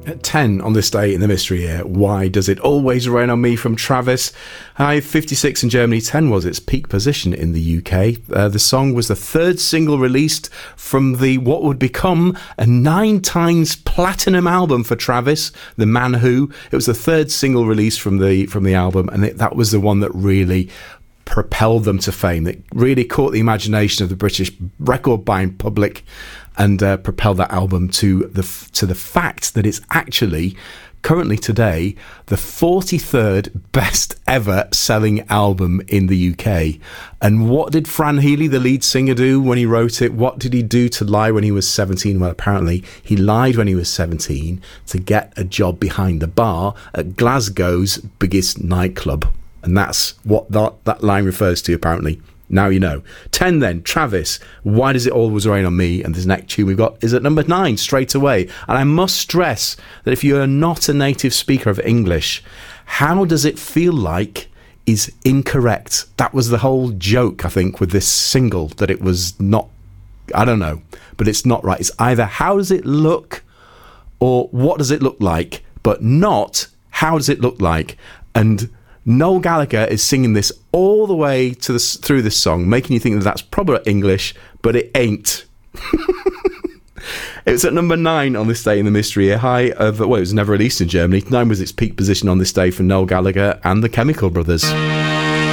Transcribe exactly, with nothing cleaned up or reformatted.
At ten on this day in the mystery year, Why Does It Always Rain on Me from Travis. High fifty-six in Germany, ten was its peak position in the U K. Uh, the song was the third single released from the what would become a nine times platinum album for Travis, The Man Who. It was the third single released from the from the album, and it, that was the one that really propelled them to fame. It really caught the imagination of the British record buying public and uh, propelled that album to the to the fact that it's actually currently today the forty-third best ever selling album in the U K. And what did Fran Healy, the lead singer, do when he wrote it? What did he do to lie when he was seventeen? Well, apparently he lied when he was seventeen to get a job behind the bar at Glasgow's biggest nightclub. And that's what that, that line refers to, apparently. Now you know. ten then, Travis, Why Does It Always Rain on Me? And this next tune we've got is at number nine, straight away. And I must stress that if you're not a native speaker of English, How Does It Feel Like is incorrect. That was the whole joke, I think, with this single, that it was not, I don't know, but it's not right. It's either How Does It Look or What Does It Look Like, but not How Does It Look Like. And Noel Gallagher is singing this all the way to this, through this song, making you think that that's proper English, but it ain't. It was at number nine on this day in the mystery, a high of, well, it was never released in Germany. Nine was its peak position on this day for Noel Gallagher and the Chemical Brothers.